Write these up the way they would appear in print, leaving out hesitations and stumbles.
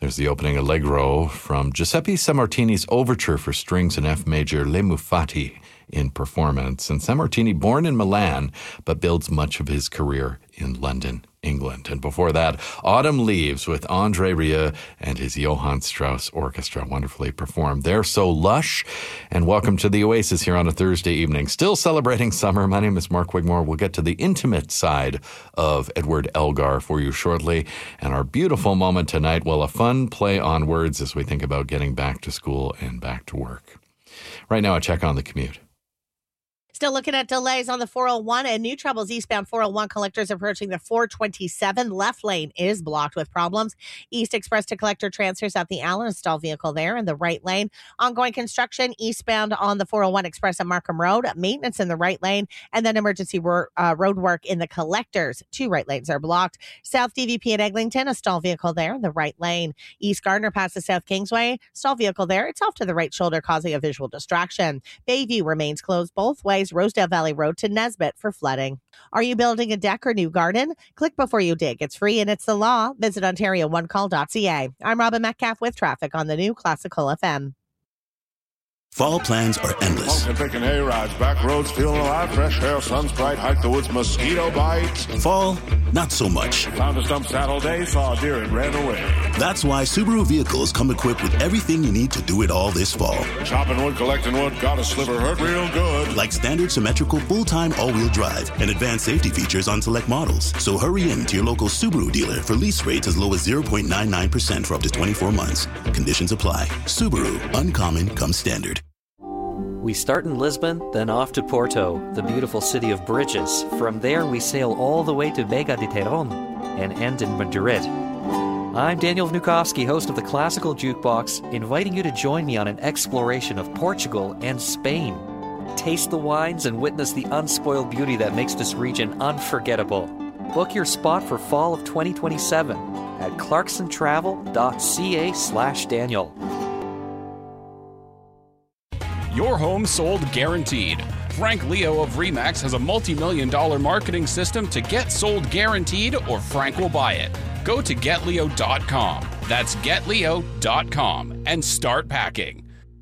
There's the opening allegro from Giuseppe Sammartini's overture for strings in F major, Le Mufati, in performance. And Sammartini, born in Milan, but builds much of his career in London, England. And before that, Autumn Leaves with Andre Rieu and his Johann Strauss Orchestra, wonderfully performed. They're so lush. And welcome to the Oasis here on a Thursday evening. Still celebrating summer. My name is Mark Wigmore. We'll get to the intimate side of Edward Elgar for you shortly. And our beautiful moment tonight, well, a fun play on words as we think about getting back to school and back to work. Right now, a check on the commute. Still looking at delays on the 401 and new troubles eastbound 401 collectors approaching the 427. Left lane is blocked with problems. East Express to collector transfers at the Allen stall vehicle there in the right lane. Ongoing construction eastbound on the 401 Express at Markham Road. Maintenance in the right lane and then emergency road work in the collectors. 2 right lanes are blocked. South DVP at Eglinton, a stall vehicle there in the right lane. East Gardner past the South Kingsway, stall vehicle there. It's off to the right shoulder causing a visual distraction. Bayview remains closed both ways. Rosedale Valley Road to Nesbitt for flooding. Are you building a deck or new garden? Click before you dig. It's free and it's the law. Visit OntarioOneCall.ca. I'm Robin Metcalf with traffic on the new Classical FM. Fall plans are endless. Picking hay-rides, back roads, feeling alive, fresh air, sun's bright, hike the woods, mosquito bites. Fall, not so much. Found a stump saddle day, saw a deer and ran away. That's why Subaru vehicles come equipped with everything you need to do it all this fall. Chopping wood, collecting wood, got a sliver, hurt real good. Like standard symmetrical full-time all-wheel drive and advanced safety features on select models. So hurry in to your local Subaru dealer for lease rates as low as 0.99% for up to 24 months. Conditions apply. Subaru, uncommon comes standard. We start in Lisbon, then off to Porto, the beautiful city of bridges. From there, we sail all the way to Vega de Terón and end in Madrid. I'm Daniel Vnukovsky, host of the Classical Jukebox, inviting you to join me on an exploration of Portugal and Spain. Taste the wines and witness the unspoiled beauty that makes this region unforgettable. Book your spot for fall of 2027 at clarksontravel.ca/Daniel. Your home sold guaranteed. Frank Leo of RE/MAX has a multi-million-dollar marketing system to get sold guaranteed or Frank will buy it. Go to getleo.com. That's getleo.com and start packing.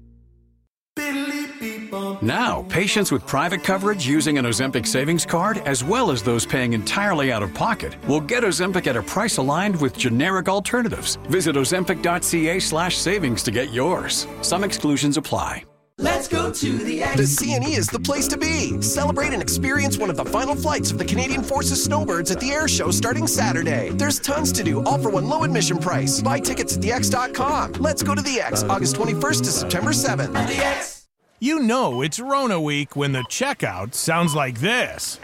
Now, patients with private coverage using an Ozempic savings card, as well as those paying entirely out of pocket, will get Ozempic at a price aligned with generic alternatives. Visit ozempic.ca/savings to get yours. Some exclusions apply. Let's go to the X. The CNE is the place to be. Celebrate and experience one of the final flights of the Canadian Forces Snowbirds at the air show starting Saturday. There's tons to do, all for one low admission price. Buy tickets at thex.com. Let's go to the X, August 21st to September 7th. The X. You know it's Rona week when the checkout sounds like this.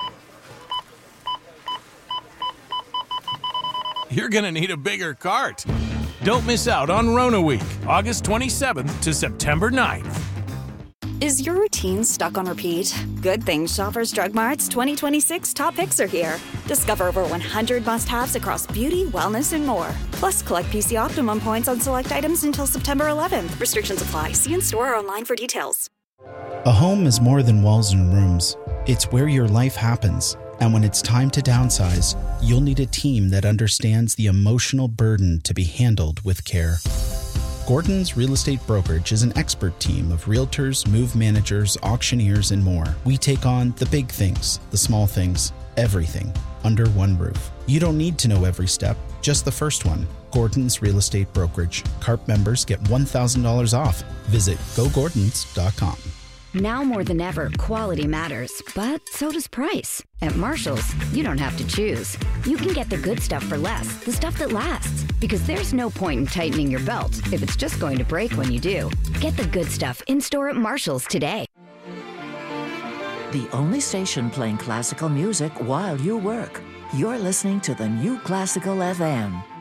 You're gonna need a bigger cart. Don't miss out on Rona week, August 27th to September 9th. Is your routine stuck on repeat? Good thing Shoppers Drug Mart's 2026 top picks are here. Discover over 100 must-haves across beauty, wellness, and more. Plus, collect PC Optimum points on select items until September 11th. Restrictions apply. See in-store or online for details. A home is more than walls and rooms. It's where your life happens. And when it's time to downsize, you'll need a team that understands the emotional burden to be handled with care. Gordon's Real Estate Brokerage is an expert team of realtors, move managers, auctioneers, and more. We take on the big things, the small things, everything under one roof. You don't need to know every step, just the first one. Gordon's Real Estate Brokerage. CARP members get $1,000 off. Visit gogordons.com. Now more than ever, quality matters, but so does price. At Marshall's, you don't have to choose. You can get the good stuff for less, the stuff that lasts. Because there's no point in tightening your belt if it's just going to break when you do. Get the good stuff in-store at Marshall's today. The only station playing classical music while you work. You're listening to the new Classical FM.